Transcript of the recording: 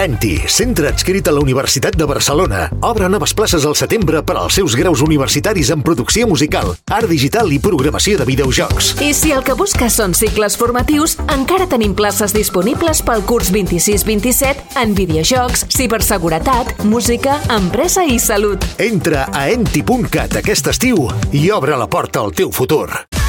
ENTI, centre adscrit a la Universitat de Barcelona. Obre noves places al setembre per als seus graus universitaris en producció musical, art digital i programació de videojocs. I si el que busques són cicles formatius, encara tenim places disponibles pel curs 26-27 en videojocs, ciberseguretat, música, empresa i salut. Entra a enti.cat aquest estiu i obre la porta al teu futur.